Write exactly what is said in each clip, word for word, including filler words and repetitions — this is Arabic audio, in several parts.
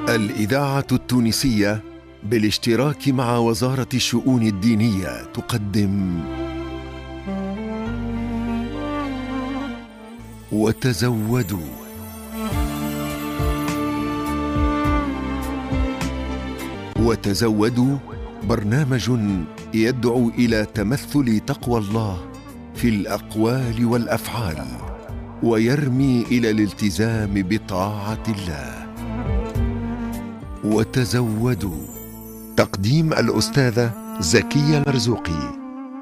الإذاعة التونسية بالاشتراك مع وزارة الشؤون الدينية تقدم وتزودوا. وتزودوا برنامج يدعو إلى تمثل تقوى الله في الأقوال والأفعال، ويرمي إلى الالتزام بطاعة الله. وتزودوا. تقديم الأستاذة زكية مرزوقي.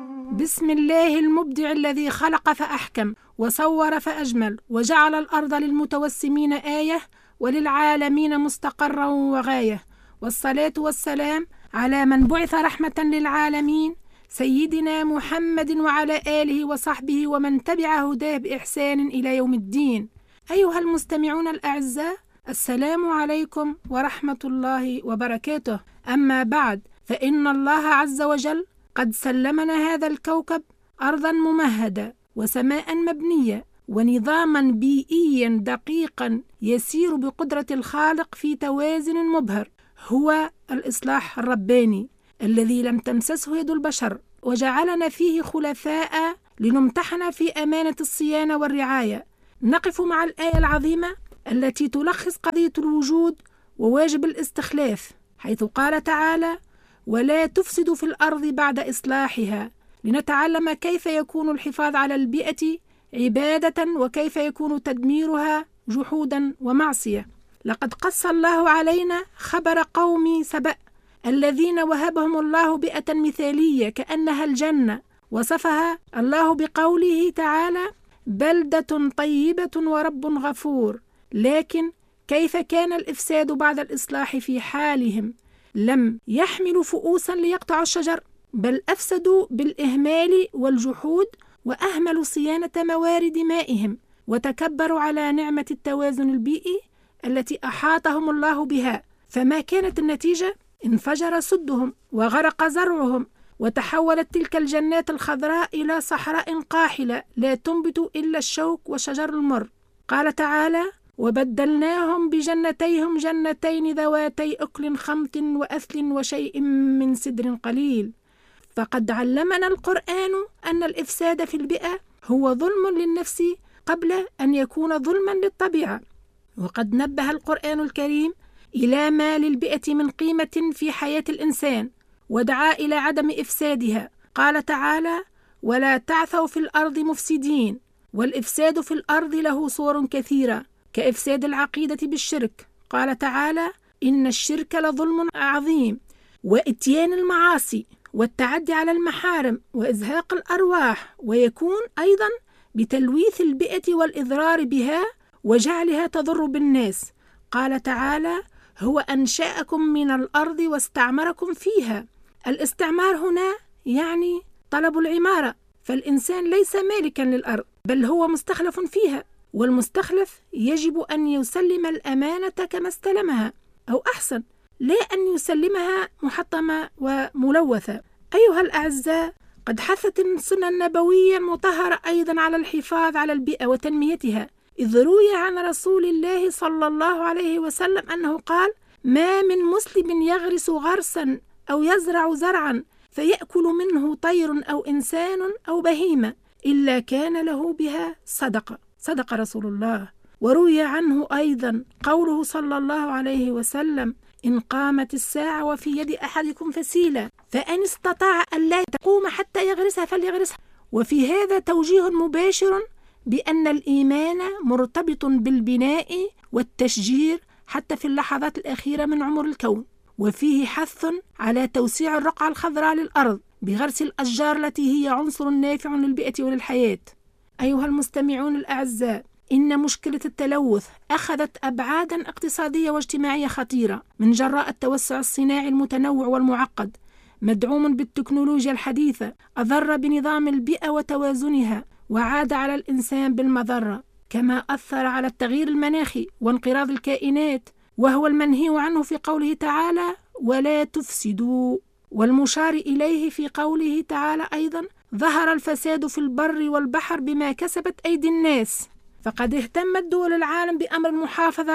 بسم الله المبدع الذي خلق فأحكم وصور فأجمل، وجعل الأرض للمتوسمين آية وللعالمين مستقرا وغاية، والصلاة والسلام على من بعث رحمة للعالمين سيدنا محمد وعلى آله وصحبه ومن تبع هداه بإحسان إلى يوم الدين. أيها المستمعون الأعزاء، السلام عليكم ورحمة الله وبركاته. أما بعد، فإن الله عز وجل قد سلمنا هذا الكوكب أرضا ممهدة وسماء مبنية ونظاما بيئيا دقيقا يسير بقدرة الخالق في توازن مبهر، هو الإصلاح الرباني الذي لم تمسسه يد البشر، وجعلنا فيه خلفاء لنمتحن في أمانة الصيانة والرعاية. نقف مع الآية العظيمة التي تلخص قضية الوجود وواجب الاستخلاف، حيث قال تعالى: ولا تفسدوا في الأرض بعد إصلاحها، لنتعلم كيف يكون الحفاظ على البيئة عبادة وكيف يكون تدميرها جحودا ومعصية. لقد قص الله علينا خبر قوم سبأ الذين وهبهم الله بيئة مثالية كأنها الجنة، وصفها الله بقوله تعالى: بلدة طيبة ورب غفور. لكن كيف كان الإفساد بعد الإصلاح في حالهم؟ لم يحملوا فؤوسا ليقطعوا الشجر، بل أفسدوا بالإهمال والجحود، وأهملوا صيانة موارد مائهم، وتكبروا على نعمة التوازن البيئي التي أحاطهم الله بها. فما كانت النتيجة؟ انفجر سدهم وغرق زرعهم، وتحولت تلك الجنات الخضراء إلى صحراء قاحلة لا تنبت إلا الشوك وشجر المر. قال تعالى: وبدلناهم بجنتيهم جنتين ذواتي أكل خمط وأثل وشيء من سدر قليل. فقد علمنا القرآن أن الإفساد في البيئة هو ظلم للنفس قبل أن يكون ظلما للطبيعة، وقد نبه القرآن الكريم إلى ما للبيئة من قيمة في حياة الإنسان، ودعا إلى عدم إفسادها. قال تعالى: ولا تعثوا في الأرض مفسدين. والإفساد في الأرض له صور كثيرة، كإفساد العقيدة بالشرك. قال تعالى: إن الشرك لظلم عظيم، وإتيان المعاصي والتعدي على المحارم وإزهاق الأرواح، ويكون أيضا بتلويث البيئة والإضرار بها وجعلها تضر بالناس. قال تعالى: هو أنشأكم من الأرض واستعمركم فيها. الاستعمار هنا يعني طلب العمارة، فالإنسان ليس مالكا للأرض بل هو مستخلف فيها، والمستخلف يجب أن يسلم الأمانة كما استلمها، أو أحسن لا أن يسلمها محطمة وملوثة. أيها الأعزاء، قد حثت السنة النبوية المطهرة أيضا على الحفاظ على البيئة وتنميتها، إذ روي عن رسول الله صلى الله عليه وسلم أنه قال: ما من مسلم يغرس غرسا أو يزرع زرعا فيأكل منه طير أو إنسان أو بهيمة إلا كان له بها صدقة. صدق رسول الله. وروي عنه أيضا قوله صلى الله عليه وسلم: إن قامت الساعة وفي يد أحدكم فسيلة فإن استطاع أن لا تقوم حتى يغرسها فليغرسها. وفي هذا توجيه مباشر بأن الإيمان مرتبط بالبناء والتشجير حتى في اللحظات الأخيرة من عمر الكون، وفيه حث على توسيع الرقعة الخضراء للأرض بغرس الأشجار التي هي عنصر نافع للبيئة وللحياة. أيها المستمعون الأعزاء، إن مشكلة التلوث أخذت أبعادا اقتصادية واجتماعية خطيرة من جراء التوسع الصناعي المتنوع والمعقد، مدعوم بالتكنولوجيا الحديثة، أضر بنظام البيئة وتوازنها وعاد على الإنسان بالمضرة، كما أثر على التغيير المناخي وانقراض الكائنات، وهو المنهي عنه في قوله تعالى: ولا تفسدوا، والمشار إليه في قوله تعالى أيضا: ظهر الفساد في البر والبحر بما كسبت أيدي الناس. فقد اهتمت دول العالم بأمر المحافظة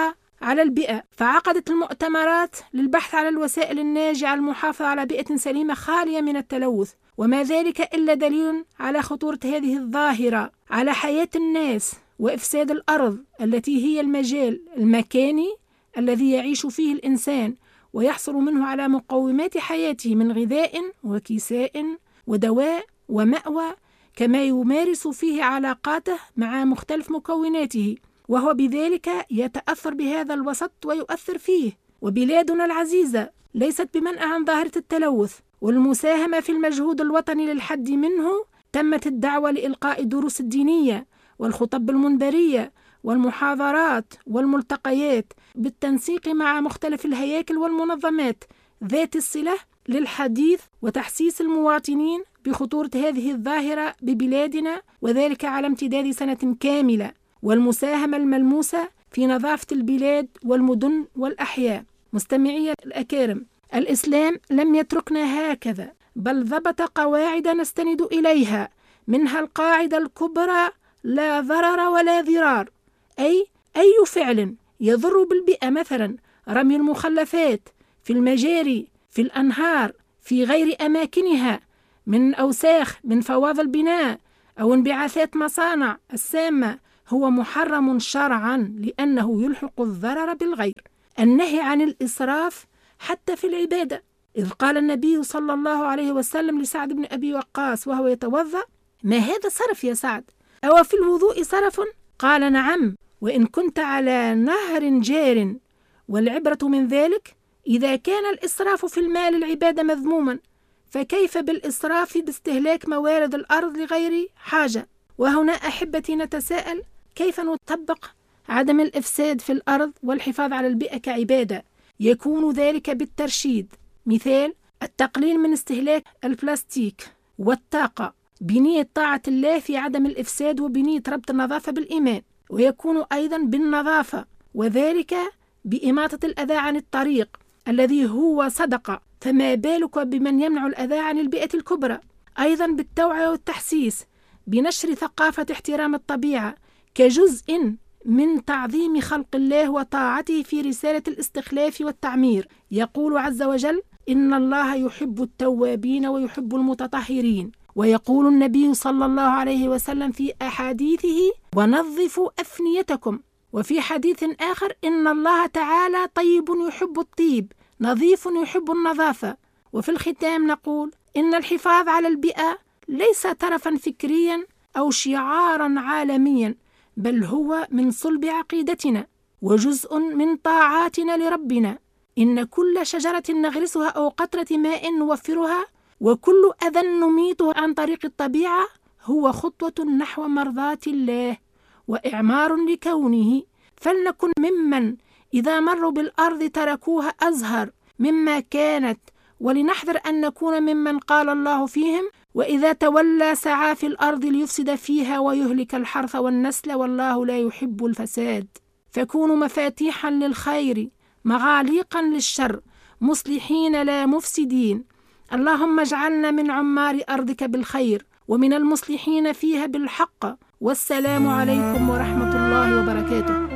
على البيئة، فعقدت المؤتمرات للبحث على الوسائل الناجعة المحافظة على بيئة سليمة خالية من التلوث، وما ذلك إلا دليل على خطورة هذه الظاهرة على حياة الناس وإفساد الأرض التي هي المجال المكاني الذي يعيش فيه الإنسان ويحصل منه على مقومات حياته من غذاء وكساء ودواء ومأوى، كما يمارس فيه علاقاته مع مختلف مكوناته، وهو بذلك يتأثر بهذا الوسط ويؤثر فيه. وبلادنا العزيزة ليست بمنأى عن ظاهرة التلوث والمساهمة في المجهود الوطني للحد منه. تمت الدعوة لإلقاء الدروس الدينية والخطب المنبرية والمحاضرات والملتقيات بالتنسيق مع مختلف الهياكل والمنظمات ذات الصلة للحديث وتحسيس المواطنين بخطورة هذه الظاهرة ببلادنا، وذلك على امتداد سنة كاملة، والمساهمة الملموسة في نظافة البلاد والمدن والأحياء. مستمعي الأكارم، الإسلام لم يتركنا هكذا، بل ضبط قواعد نستند إليها، منها القاعدة الكبرى: لا ضرر ولا ضرار، أي أي فعل يضر بالبيئة، مثلا رمي المخلفات في المجاري، في الأنهار، في غير أماكنها، من أوساخ، من فواض البناء أو انبعاثات مصانع السامة، هو محرم شرعا لأنه يلحق الضرر بالغير. النهي عن الإسراف حتى في العبادة، إذ قال النبي صلى الله عليه وسلم لسعد بن أبي وقاص وهو يتوضأ: ما هذا صرف يا سعد؟ أو في الوضوء صرف؟ قال: نعم، وإن كنت على نهر جار. والعبرة من ذلك إذا كان الإسراف في المال العبادة مذموما، فكيف بالإسراف باستهلاك موارد الأرض لغير حاجة؟ وهنا أحبتي نتساءل: كيف نطبق عدم الإفساد في الأرض والحفاظ على البيئة كعبادة؟ يكون ذلك بالترشيد، مثال التقليل من استهلاك البلاستيك والطاقة بنية طاعة الله في عدم الإفساد وبنية ربط النظافة بالإيمان، ويكون أيضا بالنظافة، وذلك بإماطة الأذى عن الطريق الذي هو صدقة، فما بالك بمن يمنع الأذى عن البيئة الكبرى. أيضا بالتوعية والتحسيس، بنشر ثقافة احترام الطبيعة كجزء من تعظيم خلق الله وطاعته في رسالة الاستخلاف والتعمير. يقول عز وجل: إن الله يحب التوابين ويحب المتطهرين. ويقول النبي صلى الله عليه وسلم في أحاديثه: ونظفوا أفنيتكم. وفي حديث آخر: إن الله تعالى طيب يحب الطيب، نظيف يحب النظافة. وفي الختام نقول: إن الحفاظ على البيئة ليس ترفا فكريا أو شعارا عالميا، بل هو من صلب عقيدتنا وجزء من طاعاتنا لربنا. إن كل شجرة نغرسها أو قطرة ماء نوفرها وكل أذى نميته عن طريق الطبيعة هو خطوة نحو مرضاة الله وإعمار لكونه. فلنكن ممن إذا مروا بالأرض تركوها أزهر مما كانت، ولنحذر أن نكون ممن قال الله فيهم: وإذا تولى سعى في الأرض ليفسد فيها ويهلك الحرث والنسل والله لا يحب الفساد. فكونوا مفاتيحا للخير مغاليقا للشر، مصلحين لا مفسدين. اللهم اجعلنا من عمار أرضك بالخير ومن المصلحين فيها بالحق. والسلام عليكم ورحمة الله وبركاته.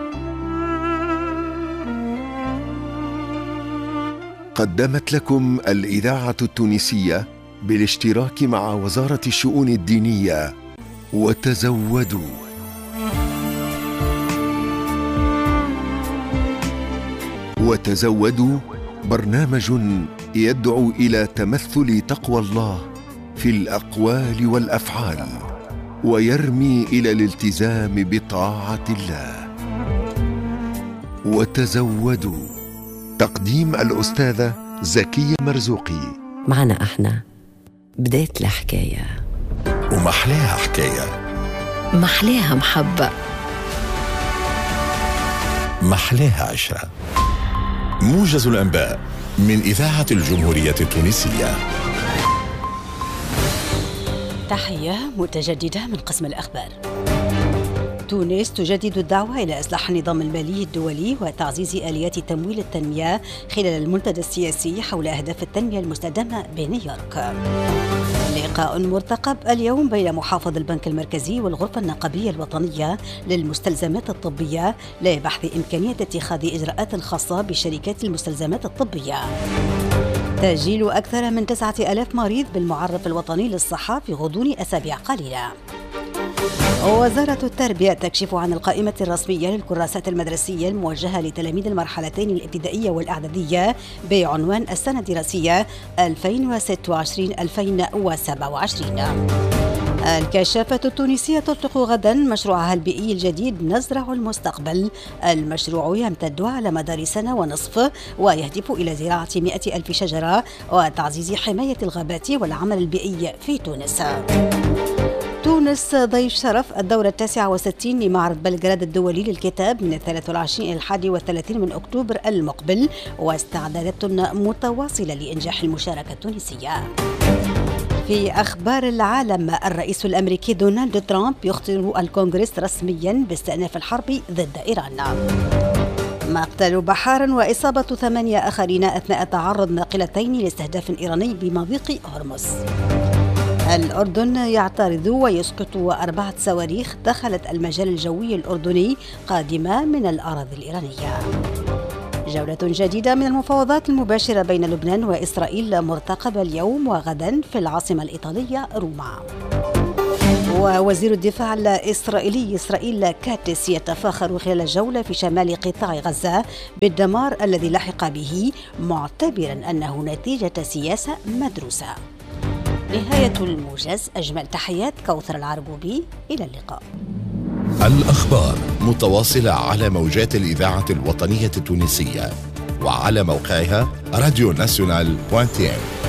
قدمت لكم الإذاعة التونسية بالاشتراك مع وزارة الشؤون الدينية وتزودوا. وتزودوا برنامج يدعو إلى تمثل تقوى الله في الأقوال والأفعال، ويرمي إلى الالتزام بطاعة الله. وتزودوا، تقديم الأستاذة زكية مرزوقي. معنا احنا بداية الحكاية، ومحلاها حكاية، محلاها محبة، محلاها عشرة. موجز الأنباء من إذاعة الجمهورية التونسية. تحية متجددة من قسم الأخبار. تونس تجدد الدعوة إلى إصلاح النظام المالي الدولي وتعزيز آليات تمويل التنمية خلال المنتدى السياسي حول أهداف التنمية المستدامة بنيويورك. لقاء مرتقب اليوم بين محافظ البنك المركزي والغرفة النقابية الوطنية للمستلزمات الطبية لبحث إمكانية اتخاذ إجراءات خاصة بشركات المستلزمات الطبية. تسجيل أكثر من تسعة آلاف مريض بالمعرف الوطني للصحة في غضون أسابيع قليلة. وزارة التربية تكشف عن القائمة الرسمية للكراسات المدرسية الموجهة لتلاميذ المرحلتين الابتدائية والإعدادية بعنوان السنة الدراسية ألفين وستة وعشرين ألفين وسبعة وعشرين. الكشافة التونسية تطلق غدا مشروعها البيئي الجديد نزرع المستقبل. المشروع يمتد على مدار سنة ونصف ويهدف إلى زراعة مئة ألف شجرة وتعزيز حماية الغابات والعمل البيئي في تونس. تونس ضيف شرف الدورة التاسعة والستين لمعرض بلغراد الدولي للكتاب من الثالث والعشرين إلى الحادي والثلاثين من أكتوبر المقبل، واستعدادات متواصلة لإنجاح المشاركة التونسية. في أخبار العالم، الرئيس الأمريكي دونالد ترامب يخطر الكونغرس رسميا باستئناف الحرب ضد إيران. مقتل بحار وإصابة ثمانية آخرين أثناء تعرض ناقلتين لاستهداف إيراني بمضيق هرمز. الأردن يعترض ويسقط أربعة صواريخ دخلت المجال الجوي الأردني قادمة من الأراضي الإيرانية. جولة جديدة من المفاوضات المباشرة بين لبنان وإسرائيل مرتقبة اليوم وغدا في العاصمة الإيطالية روما. ووزير الدفاع الإسرائيلي إسرائيل كاتس يتفاخر خلال الجولة في شمال قطاع غزة بالدمار الذي لحق به، معتبرا أنه نتيجة سياسة مدروسة. نهاية الموجز. أجمل تحيات كوثر العرقوبي، إلى اللقاء. الأخبار متواصلة على موجات الإذاعة الوطنية التونسية وعلى موقعها راديو ناسيونال دوت تي إم.